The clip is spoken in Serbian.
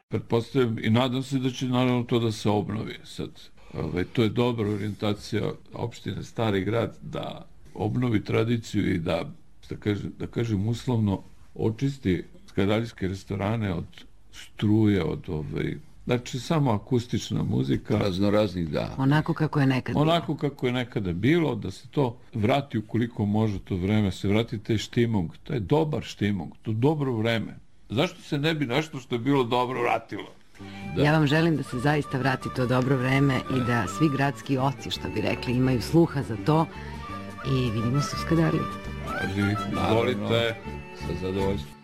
Pretpostavljam i nadam se da će naravno to da se obnovi sad. To je dobra orijentacija opštine Stari Grad da obnovi tradiciju i da kažem uslovno očisti skadaljske restorane od struje, znači samo akustična muzika. Raznoraznih, da. Onako kako je nekad bilo. Onako kako je nekada bilo, da se to vrati ukoliko može to vreme, se vrati taj štimung, taj dobar štimung, to dobro vreme. Zašto se ne bi nešto što je bilo dobro vratilo? Da. Ja vam želim da se zaista vrati to dobro vreme i da svi gradski oci, što bi rekli, imaju sluha za to i vidimo se u Skadarliji. Volite. Sa zadovoljstvom.